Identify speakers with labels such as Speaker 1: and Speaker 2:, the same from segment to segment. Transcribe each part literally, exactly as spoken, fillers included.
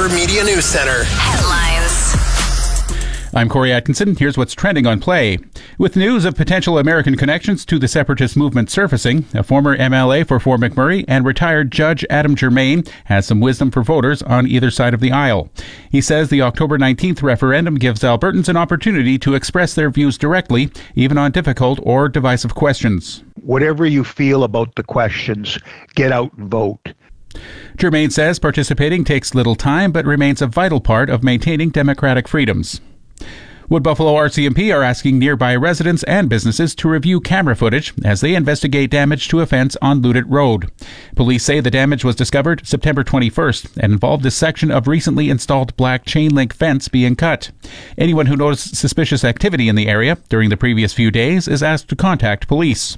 Speaker 1: Harvard Media News Center.
Speaker 2: Headlines.
Speaker 3: I'm Corey Atkinson. Here's what's trending on Play. With news of potential American connections to the separatist movement surfacing, a former M L A for Fort McMurray and retired Judge Adam Germain has some wisdom for voters on either side of the aisle. He says the October nineteenth referendum gives Albertans an opportunity to express their views directly, even on difficult or divisive questions.
Speaker 4: Whatever you feel about the questions, get out and vote.
Speaker 3: Germain says participating takes little time but remains a vital part of maintaining democratic freedoms. Wood Buffalo R C M P are asking nearby residents and businesses to review camera footage as they investigate damage to a fence on Ludit Road. Police say the damage was discovered September twenty-first and involved a section of recently installed black chain link fence being cut. Anyone who noticed suspicious activity in the area during the previous few days is asked to contact police.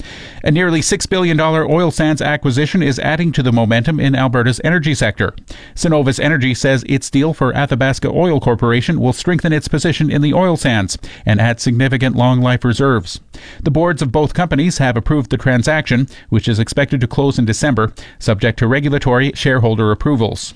Speaker 3: A nearly six billion dollars oil sands acquisition is adding to the momentum in Alberta's energy sector. Cenovus Energy says its deal for Athabasca Oil Corporation will strengthen its position in the oil sands and add significant long-life reserves. The boards of both companies have approved the transaction, which is expected to close in December, subject to regulatory shareholder approvals.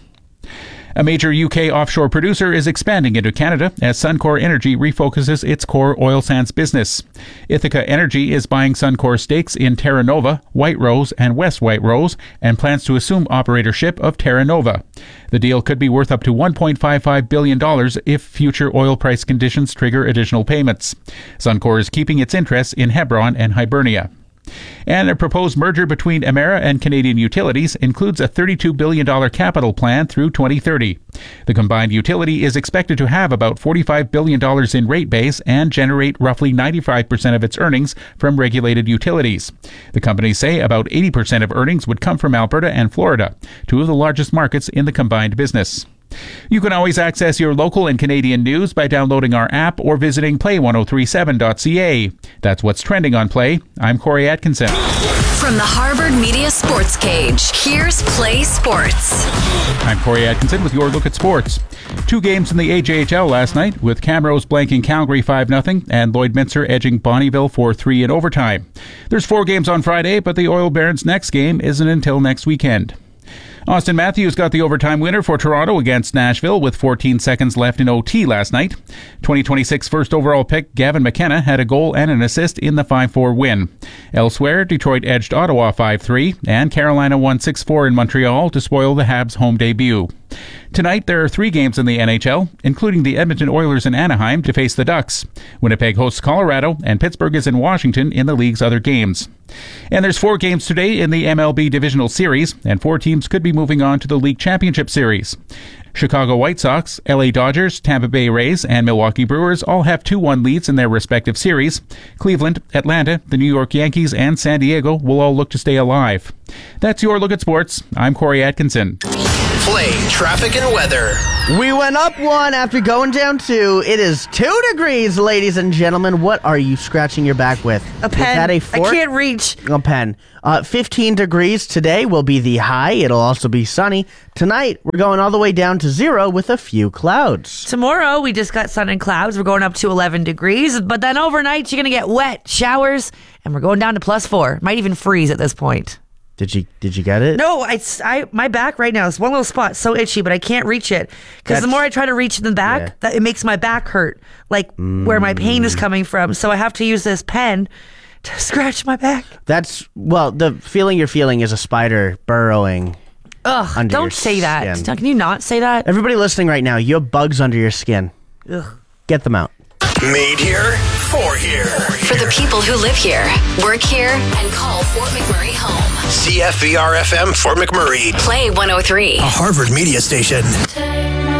Speaker 3: A major U K offshore producer is expanding into Canada as Suncor Energy refocuses its core oil sands business. Ithaca Energy is buying Suncor stakes in Terra Nova, White Rose, and West White Rose and plans to assume operatorship of Terra Nova. The deal could be worth up to one point five five billion dollars if future oil price conditions trigger additional payments. Suncor is keeping its interests in Hebron and Hibernia. And a proposed merger between Emera and Canadian Utilities includes a thirty-two billion dollars capital plan through twenty thirty. The combined utility is expected to have about forty-five billion dollars in rate base and generate roughly ninety-five percent of its earnings from regulated utilities. The companies say about eighty percent of earnings would come from Alberta and Florida, two of the largest markets in the combined business. You can always access your local and Canadian news by downloading our app or visiting play ten thirty-seven dot c a. That's what's trending on Play. I'm Corey Atkinson.
Speaker 2: From the Harvard Media Sports Cage, here's Play Sports.
Speaker 3: I'm Corey Atkinson with your look at sports. Two games in the A J H L last night, with Camrose blanking Calgary five nothing and Lloydminster edging Bonnyville four three in overtime. There's four games on Friday, but the Oil Barons' next game isn't until next weekend. Austin Matthews got the overtime winner for Toronto against Nashville with fourteen seconds left in O T last night. twenty twenty-six first overall pick Gavin McKenna had a goal and an assist in the five four win. Elsewhere, Detroit edged Ottawa five three, and Carolina won six four in Montreal to spoil the Habs' home debut. Tonight, there are three games in the N H L, including the Edmonton Oilers in Anaheim to face the Ducks. Winnipeg hosts Colorado, and Pittsburgh is in Washington in the league's other games. And there's four games today in the M L B Divisional Series, and four teams could be moving on to the League Championship Series. Chicago White Sox, L A Dodgers, Tampa Bay Rays, and Milwaukee Brewers all have two one leads in their respective series. Cleveland, Atlanta, the New York Yankees, and San Diego will all look to stay alive. That's your look at sports. I'm Corey Atkinson.
Speaker 1: Play, traffic, and weather.
Speaker 5: We went up one after going down two. It is two degrees, ladies and gentlemen. What are you scratching your back with?
Speaker 6: A pen.
Speaker 5: Is that a fork?
Speaker 6: I can't reach.
Speaker 5: A pen. Uh, fifteen degrees today will be the high. It'll also be sunny. Tonight, we're going all the way down to zero with a few clouds.
Speaker 6: Tomorrow, we just got sun and clouds. We're going up to eleven degrees. But then overnight, you're going to get wet showers. And we're going down to plus four. Might even freeze at this point.
Speaker 5: Did you did you get it?
Speaker 6: No, I, I my back right now is one little spot so itchy, but I can't reach it because the more I try to reach the back, yeah. that it makes my back hurt, like mm. where my pain is coming from. So I have to use this pen to scratch my back.
Speaker 5: That's well, the feeling you're feeling is a spider burrowing.
Speaker 6: Ugh!
Speaker 5: Under
Speaker 6: don't
Speaker 5: your
Speaker 6: say that.
Speaker 5: skin.
Speaker 6: Can you not say that?
Speaker 5: Everybody listening right now, you have bugs under your skin.
Speaker 6: Ugh.
Speaker 5: Get them out.
Speaker 1: Made here, for here.
Speaker 2: For the people who live here, work here, and call Fort McMurray home.
Speaker 1: C F V R F M Fort McMurray.
Speaker 2: Play one oh three.
Speaker 1: A Harvard Media Station.